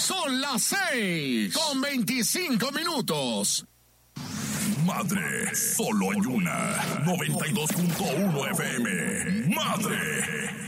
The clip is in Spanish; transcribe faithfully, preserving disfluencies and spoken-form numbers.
Son las seis con veinticinco minutos. Madre, solo hay una. noventa y dos punto uno F M. Madre.